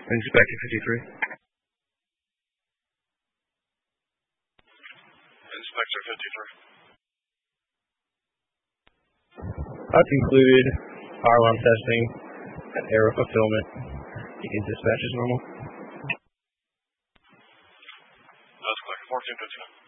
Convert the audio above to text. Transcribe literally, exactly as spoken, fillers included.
Inspector fifty-three. Inspector fifty-three. I've concluded fire alarm testing and error fulfillment. You can dispatch as normal. That's correct. fourteen fifteen.